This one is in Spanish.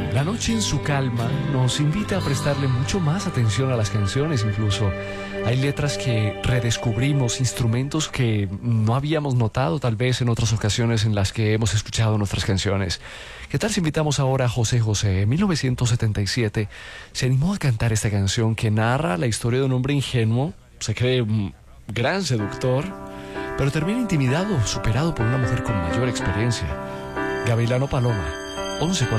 La noche en su calma nos invita a prestarle mucho más atención a las canciones. Incluso hay letras que redescubrimos, instrumentos que no habíamos notado tal vez en otras ocasiones en las que hemos escuchado nuestras canciones. ¿Qué tal si invitamos ahora a José José? En 1977 se animó a cantar esta canción que narra la historia de un hombre ingenuo, se cree un gran seductor, pero termina intimidado, superado por una mujer con mayor experiencia. Gavilano Paloma, 11:40.